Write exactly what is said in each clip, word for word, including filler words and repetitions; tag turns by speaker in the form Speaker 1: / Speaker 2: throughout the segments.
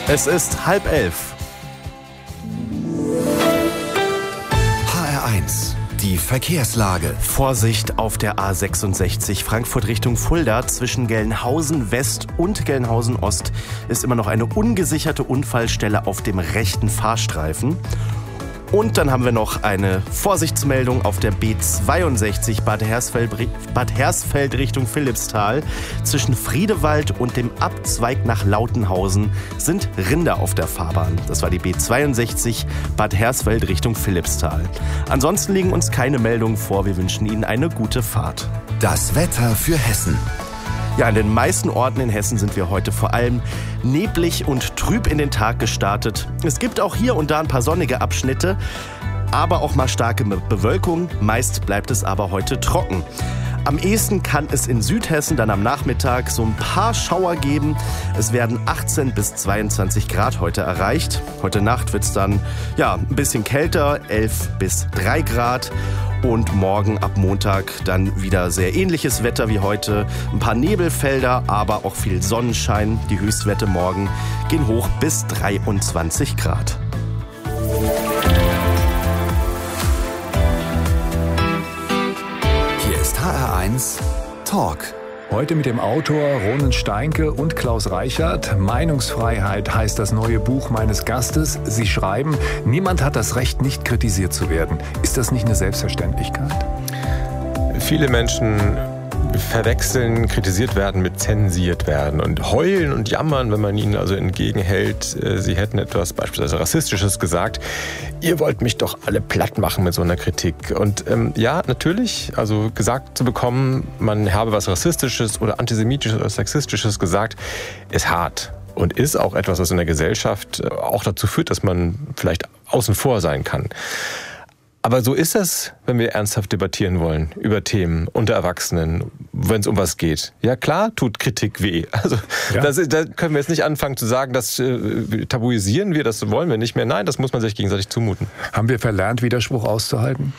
Speaker 1: Es ist halb elf.
Speaker 2: H R eins, die Verkehrslage.
Speaker 1: Vorsicht auf der A sechsundsechzig Frankfurt Richtung Fulda. Zwischen Gelnhausen West und Gelnhausen Ost ist immer noch eine ungesicherte Unfallstelle auf dem rechten Fahrstreifen. Und dann haben wir noch eine Vorsichtsmeldung auf der B zweiundsechzig Bad Hersfeld, Bad Hersfeld Richtung Philippsthal. Zwischen Friedewald und dem Abzweig nach Lautenhausen sind Rinder auf der Fahrbahn. Das war die B zweiundsechzig Bad Hersfeld Richtung Philippsthal. Ansonsten liegen uns keine Meldungen vor. Wir wünschen Ihnen eine gute Fahrt.
Speaker 2: Das Wetter für Hessen.
Speaker 1: Ja, an den meisten Orten in Hessen sind wir heute vor allem neblig und trüb in den Tag gestartet. Es gibt auch hier und da ein paar sonnige Abschnitte, aber auch mal starke Bewölkung. Meist bleibt es aber heute trocken. Am ehesten kann es in Südhessen dann am Nachmittag so ein paar Schauer geben. Es werden achtzehn bis zweiundzwanzig Grad heute erreicht. Heute Nacht wird es dann ja, ein bisschen kälter, elf bis drei Grad. Und morgen ab Montag dann wieder sehr ähnliches Wetter wie heute. Ein paar Nebelfelder, aber auch viel Sonnenschein. Die Höchstwerte morgen gehen hoch bis dreiundzwanzig Grad.
Speaker 2: Hier ist H R eins Talk.
Speaker 3: Heute mit dem Autor Ronen Steinke und Klaus Reichert. Meinungsfreiheit heißt das neue Buch meines Gastes. Sie schreiben, niemand hat das Recht, nicht kritisiert zu werden. Ist das nicht eine Selbstverständlichkeit?
Speaker 4: Viele Menschen verwechseln, kritisiert werden mit zensiert werden und heulen und jammern, wenn man ihnen also entgegenhält, sie hätten etwas beispielsweise Rassistisches gesagt. Ihr wollt mich doch alle platt machen mit so einer Kritik. Und ähm, ja, natürlich, also gesagt zu bekommen, man habe was Rassistisches oder Antisemitisches oder Sexistisches gesagt, ist hart. Und ist auch etwas, was in der Gesellschaft auch dazu führt, dass man vielleicht außen vor sein kann. Aber so ist es, wenn wir ernsthaft debattieren wollen über Themen unter Erwachsenen, wenn es um was geht. Ja klar, tut Kritik weh. Also ja. das, da können wir jetzt nicht anfangen zu sagen, das äh, tabuisieren wir, das wollen wir nicht mehr. Nein, das muss man sich gegenseitig zumuten.
Speaker 3: Haben wir verlernt, Widerspruch auszuhalten?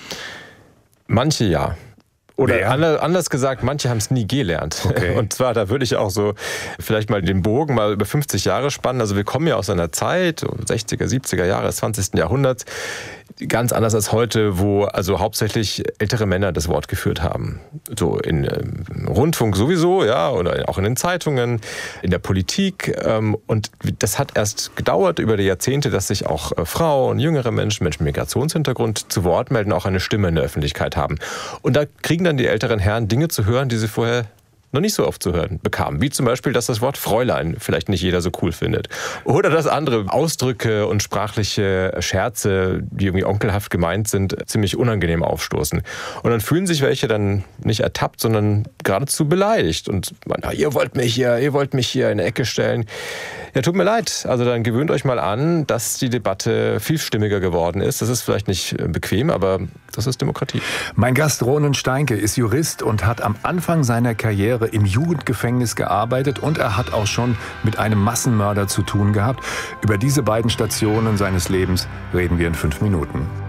Speaker 4: Manche ja. Oder anders gesagt, manche haben es nie gelernt. Okay. Und zwar, da würde ich auch so vielleicht mal den Bogen mal über fünfzig Jahre spannen. Also wir kommen ja aus einer Zeit, sechziger, siebziger Jahre des zwanzigsten Jahrhunderts, ganz anders als heute, wo also hauptsächlich ältere Männer das Wort geführt haben. So in ähm, Rundfunk sowieso, ja, oder auch in den Zeitungen, in der Politik. Ähm, und das hat erst gedauert über die Jahrzehnte, dass sich auch äh, Frauen, jüngere Menschen, Menschen mit Migrationshintergrund zu Wort melden, auch eine Stimme in der Öffentlichkeit haben. Und da kriegen dann die älteren Herren Dinge zu hören, die sie vorher noch nicht so oft zu hören bekamen. Wie zum Beispiel, dass das Wort Fräulein vielleicht nicht jeder so cool findet. Oder dass andere Ausdrücke und sprachliche Scherze, die irgendwie onkelhaft gemeint sind, ziemlich unangenehm aufstoßen. Und dann fühlen sich welche dann nicht ertappt, sondern geradezu beleidigt. Und man, ihr wollt mich hier, ihr wollt mich hier in eine Ecke stellen. Ja, tut mir leid. Also dann gewöhnt euch mal an, dass die Debatte vielstimmiger geworden ist. Das ist vielleicht nicht bequem, aber das ist Demokratie.
Speaker 3: Mein Gast Ronen Steinke ist Jurist und hat am Anfang seiner Karriere im Jugendgefängnis gearbeitet und er hat auch schon mit einem Massenmörder zu tun gehabt. Über diese beiden Stationen seines Lebens reden wir in fünf Minuten.